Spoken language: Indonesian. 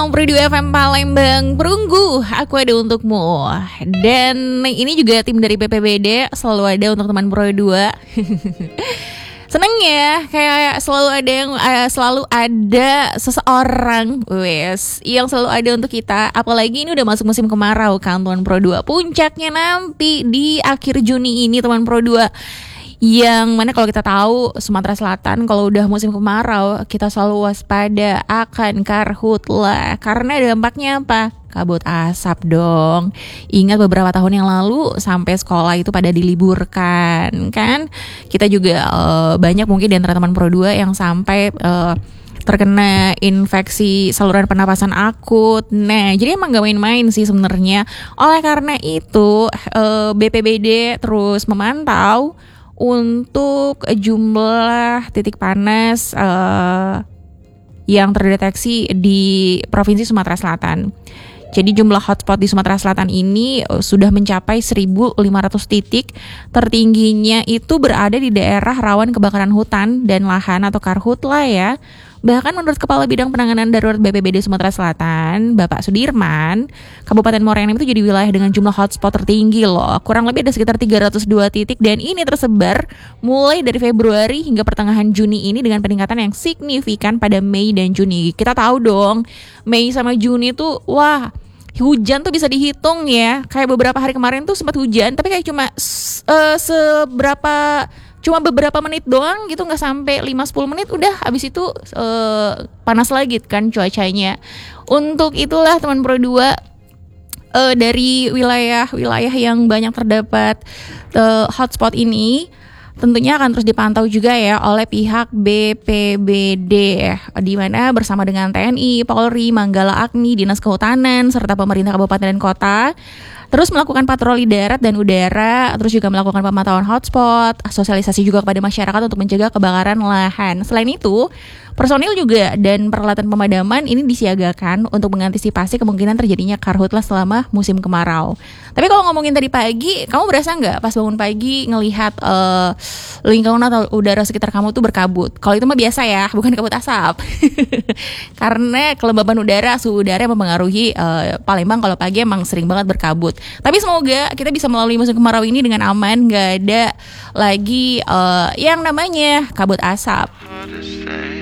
92 FM Palembang, perunggu, aku ada untukmu. Dan ini juga tim dari BPBD selalu ada untuk teman Pro 2. Seneng ya, kayak selalu ada seseorang yang selalu ada untuk kita. Apalagi ini udah masuk musim kemarau kan teman Pro 2. Puncaknya nanti di akhir Juni ini teman Pro 2. Yang mana kalau kita tahu Sumatera Selatan kalau udah musim kemarau kita selalu waspada akan karhutlah. Karena dampaknya apa? Kabut asap dong. Ingat beberapa tahun yang lalu sampai sekolah itu pada diliburkan kan. Kita juga banyak mungkin di antara teman Pro 2 yang sampai terkena infeksi saluran pernapasan akut. Nah, jadi emang gak main-main sih sebenarnya. Oleh karena itu BPBD terus memantau untuk jumlah titik panas yang terdeteksi di Provinsi Sumatera Selatan. Jadi jumlah hotspot di Sumatera Selatan ini sudah mencapai 1.500 titik. Tertingginya itu berada di daerah rawan kebakaran hutan dan lahan atau karhutla ya. Bahkan menurut Kepala Bidang Penanganan Darurat BPBD Sumatera Selatan, Bapak Sudirman, Kabupaten Muara Enim itu jadi wilayah dengan jumlah hotspot tertinggi loh. Kurang lebih ada sekitar 302 titik dan ini tersebar mulai dari Februari hingga pertengahan Juni ini dengan peningkatan yang signifikan pada Mei dan Juni. Kita tahu dong, Mei sama Juni tuh wah, hujan tuh bisa dihitung ya. Kayak beberapa hari kemarin tuh sempat hujan, tapi kayak cuma beberapa menit doang gitu, nggak sampai 5-10 menit udah habis itu panas lagi kan cuacanya. Untuk itulah teman Pro 2 dari wilayah-wilayah yang banyak terdapat hotspot ini tentunya akan terus dipantau juga ya oleh pihak BPBD di mana bersama dengan TNI, Polri, Manggala Agni, Dinas Kehutanan serta pemerintah kabupaten dan kota terus melakukan patroli darat dan udara, terus juga melakukan pemantauan hotspot, sosialisasi juga kepada masyarakat untuk mencegah kebakaran lahan. Selain itu, personil juga dan peralatan pemadaman ini disiagakan untuk mengantisipasi kemungkinan terjadinya karhutlah selama musim kemarau. Tapi kalau ngomongin tadi pagi, kamu berasa nggak pas bangun pagi ngelihat lingkungan atau udara sekitar kamu tuh berkabut? Kalau itu mah biasa ya, bukan kabut asap. Karena kelembaban udara, suhu udara yang mempengaruhi Palembang kalau pagi emang sering banget berkabut. Tapi semoga kita bisa melalui musim kemarau ini dengan aman, gak ada lagi yang namanya kabut asap.